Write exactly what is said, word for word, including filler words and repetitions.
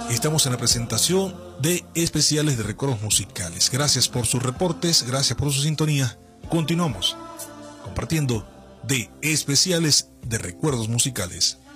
Estamos en la presentación de especiales de recuerdos musicales. Gracias por sus reportes, gracias por su sintonía. Continuamos compartiendo de especiales de recuerdos musicales.